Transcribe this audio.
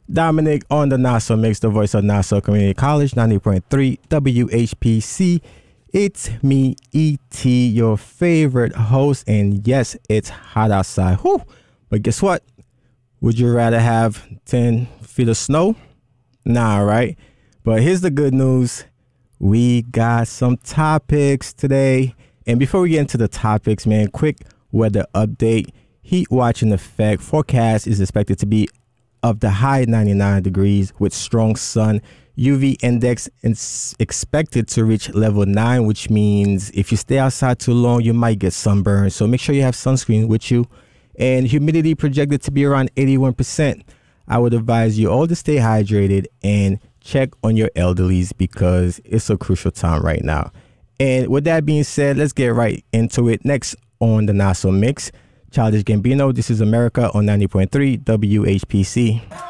Dominic on the Nassau Mix, the voice of Nassau Community College, 90.3 WHPC. It's me, E.T., your favorite host, and yes, it's hot outside. Whew. But guess what? Would you rather have 10 feet of snow? Nah, right? But here's the good news. We got some topics today. And before we get into the topics, man, quick weather update. Heat watch in effect. Forecast is expected to be of the high 99 degrees with strong sun. UV index is expected to reach level 9, which means if you stay outside too long, you might get sunburned. So make sure you have sunscreen with you. And humidity projected to be around 81%. I would advise you all to stay hydrated and check on your elderlies because it's a crucial time right now. And with that being said, let's get right into it. Next on the Nassau Mix, Childish Gambino, This Is America on 90.3 WHPC.